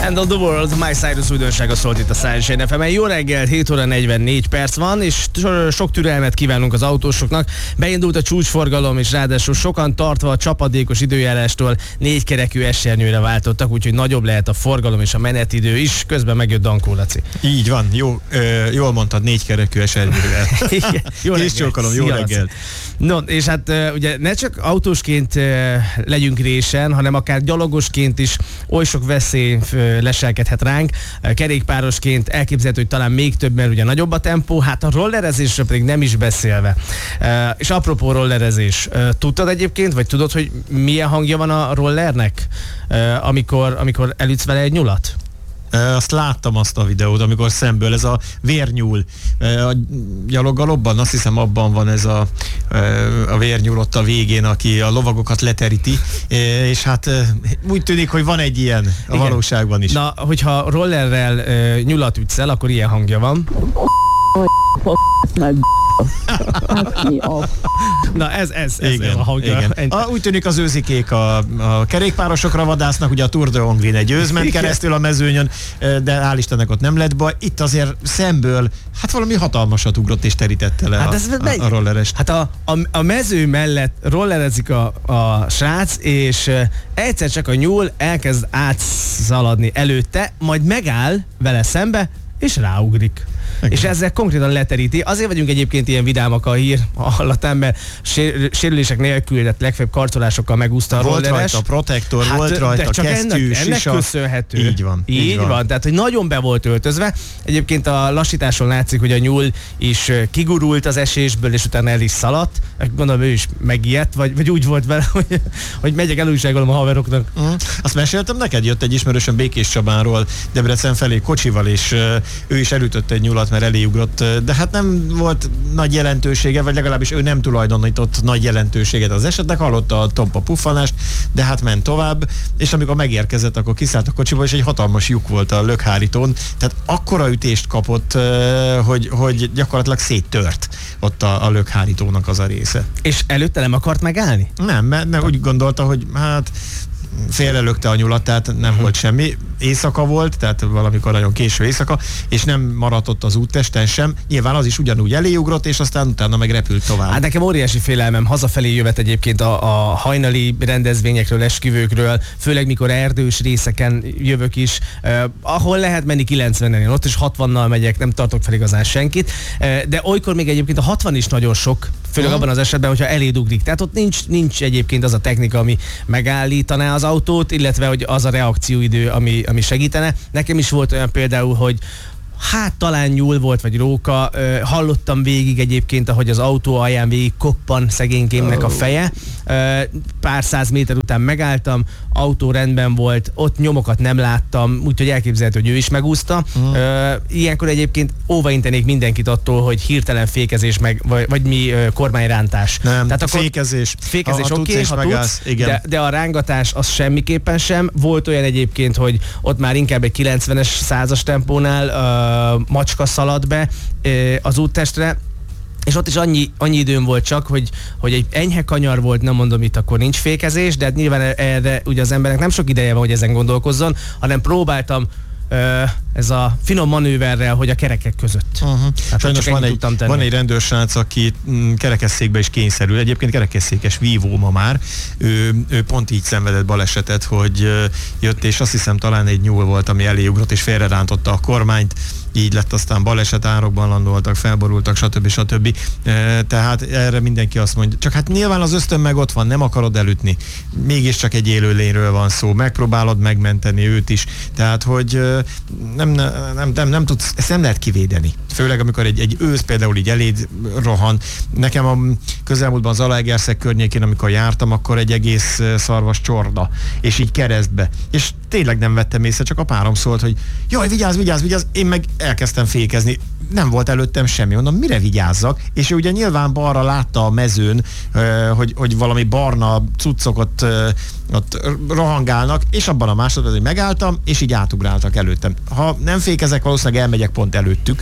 End of the World, My Cyrus újdonsága szólt itt a Sunshine FM-en. Jó reggelt, 7 óra 44 perc van, és sok türelmet kívánunk az autósoknak. Beindult a csúcsforgalom, és ráadásul sokan tartva a csapadékos időjárástól 4 kerekű esernyőre váltottak, úgyhogy nagyobb lehet a forgalom és a menetidő is. Közben megjött Dankó Laci. Így van, jól mondtad, 4 kerekű esernyőre. Jó reggelt. Csókolom, jó reggelt. No, és hát ugye ne csak autósként legyünk résen, hanem akár gyalogosként is oly sok veszély leselkedhet ránk. Kerékpárosként elképzelhető, hogy talán még több, mert ugye nagyobb a tempó, hát a rollerezésről pedig nem is beszélve. És apropó rollerezés, tudtad egyébként, vagy tudod, hogy milyen hangja van a rollernek, amikor elütsz vele egy nyulat? Azt láttam, azt a videót, amikor szemből ez a vérnyúl a gyaloggalobban, azt hiszem abban van ez a vérnyúl ott a végén, aki a lovagokat leteríti, és hát úgy tűnik, hogy van egy ilyen a Igen. Valóságban is. Na, hogyha rollerrel nyulat ütsz el, akkor ilyen hangja van. Na ez igen, a hangja. Igen. Úgy tűnik, az őzikék a kerékpárosokra vadásznak, ugye a Tour de Hongrin egy őz ment keresztül a mezőnyön, de hál' Istennek ott nem lett baj. Itt azért szemből, hát valami hatalmasat ugrott és terítette le a rollerest. Hát a mező mellett rollerezik a srác, és egyszer csak a nyúl elkezd átszaladni előtte, majd megáll vele szembe, és ráugrik. Okay. És ezzel konkrétan leteríti. Azért vagyunk egyébként ilyen vidámak a hír hallatán, mert sérülések nélkül, tehát legfeljebb karcolásokkal megúszta a rolleres. Volt rajta protektor, volt rajta kesztyű, ennek köszönhető. Így van. Tehát, hogy nagyon be volt öltözve. Egyébként a lassításon látszik, hogy a nyúl is kigurult az esésből, és utána el is szaladt. Gondolom, ő is megijedt, vagy úgy volt vele, hogy megyek elújságolom a haveroknak. Azt meséltem neked, jött egy ismerősöm Békés Csabánról Debrecen felé kocsival, és ő is elütött egy nyulat, mert eléugrott, de hát nem volt nagy jelentősége, vagy legalábbis ő nem tulajdonított nagy jelentőséget az esetnek, hallotta a tompa puffanást, de hát ment tovább, és amikor megérkezett, akkor kiszállt a kocsiba, és egy hatalmas lyuk volt a lökhárítón, tehát akkora ütést kapott, hogy gyakorlatilag széttört ott a lökhárítónak az a része. És előtte nem akart megállni? Nem, mert úgy gondolta, hogy hát félrelökte a nyulat, tehát nem volt semmi. Éjszaka volt, tehát valamikor nagyon késő éjszaka, és nem maradt ott az úttesten sem. Nyilván az is ugyanúgy eléugrott, és aztán utána meg repült tovább. Hát nekem óriási félelmem hazafelé jövet egyébként a hajnali rendezvényekről, esküvőkről, főleg mikor erdős részeken jövök is, ahol lehet menni 90-en, ott is 60-nal megyek, nem tartok fel igazán senkit, de olykor még egyébként a 60 is nagyon sok, főleg abban az esetben, hogyha eléd ugrik. Tehát ott nincs egyébként az a technika, ami megállítaná az autót, illetve hogy az a reakcióidő, ami segítene. Nekem is volt olyan például, hogy hát talán nyúl volt, vagy róka. Hallottam végig egyébként, ahogy az autó alján végig koppan szegénykémnek a feje. Pár száz méter után megálltam, autó rendben volt, ott nyomokat nem láttam, úgyhogy elképzelhető, hogy ő is megúszta. Ilyenkor egyébként óvaintenék mindenkit attól, hogy hirtelen fékezés, vagy mi kormányrántás. Nem, tehát akkor fékezés oké, ha tudsz, de a rángatás az semmiképpen sem. Volt olyan egyébként, hogy ott már inkább egy 90-es 100-as tempónál macska szaladt be az úttestre, és ott is annyi időm volt csak, hogy egy enyhe kanyar volt, nem mondom, itt akkor nincs fékezés, de hát nyilván erre ugye az embernek nem sok ideje van, hogy ezen gondolkozzon, hanem próbáltam ez a finom manőverrel, hogy a kerekek között. Hát sajnos van egy rendőrsrác, aki kerekesszékbe is kényszerül. Egyébként kerekesszékes vívó ma már. Ő pont így szenvedett balesetet, hogy jött, és azt hiszem talán egy nyúl volt, ami eléugrott, és félrerántotta a kormányt. Így lett aztán baleset, árokban landoltak, felborultak, stb. Tehát erre mindenki azt mondja. Csak hát nyilván az ösztön meg ott van, nem akarod elütni. Mégiscsak egy élőlényről van szó. Megpróbálod megmenteni őt is. Tehát, hogy nem tudsz, ezt nem lehet kivédeni. Főleg, amikor egy ősz például így eléd rohan. Nekem a közelmúltban Zalaegerszeg környékén, amikor jártam, akkor egy egész szarvas csorda, és így keresztbe. És tényleg nem vettem észre, csak a párom szólt, hogy jaj, vigyázz, én meg elkezdtem fékezni. Nem volt előttem semmi, mondom, mire vigyázzak? És ő ugye nyilván balra látta a mezőn, hogy valami barna cuccok ott rohangálnak, és abban a másodban, hogy megálltam, és így átugráltak előttem. Ha nem fékezek, valószínűleg elmegyek pont előttük,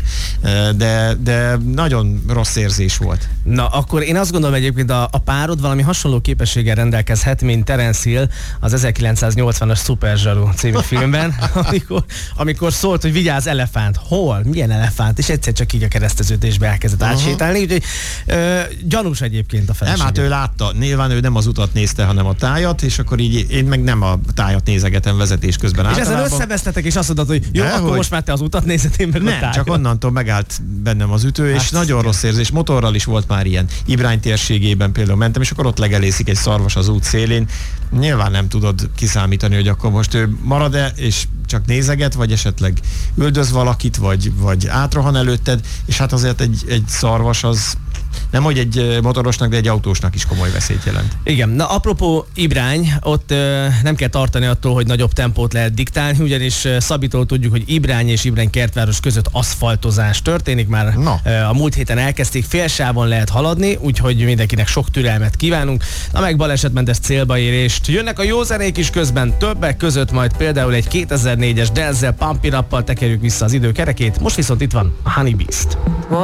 de nagyon rossz érzés volt. Na, akkor én azt gondolom egyébként a párod valami hasonló képességgel rendelkezhet, mint Terence Hill az 1980-as Super Kívülálló című filmben, amikor szólt, hogy vigyázz, elefánt. Hol? Milyen elefánt? És egyszer csak így a kereszteződésbe elkezdett átsétálni, úgyhogy gyanús egyébként a feleség. Nem, hát ő látta, nyilván ő nem az utat nézte, hanem a tájat, és akkor így én meg nem a tájat nézegetem vezetés közben. És ezzel összevesztetek, és azt mondod, hogy jó, akkor most már te az utat nézed, én meg a tájat. Nem, csak onnantól megállt bennem az ütő, és nagyon rossz érzés. Motorral is volt már ilyen. Ibrány térségében például mentem, és akkor ott legelészik egy szarvas az út szélén. Nyilván nem tudod kiszámítani, hogy akkor most ő marad-e, és csak nézeget, vagy esetleg üldöz valakit, vagy átrohan előtted, és hát azért egy szarvas az nem, hogy egy motorosnak, de egy autósnak is komoly veszélyt jelent. Igen, na apropó Ibrány, ott nem kell tartani attól, hogy nagyobb tempót lehet diktálni, ugyanis Szabitól tudjuk, hogy Ibrány és Ibrány kertváros között aszfaltozás történik, már a múlt héten elkezdték, félsávon lehet haladni, úgyhogy mindenkinek sok türelmet kívánunk. Na meg balesetmentes célba érést. Jönnek a jó zenék is közben, többek között majd például egy 2004-es Denzel Pump It Up-pal tekerjük vissza az idő kerekét, most viszont itt van a Honey Beast.